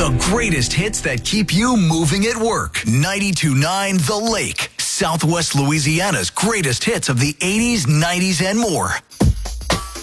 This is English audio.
The greatest hits that keep you moving at work. 92.9 The Lake. Southwest Louisiana's greatest hits of the 80s, 90s, and more.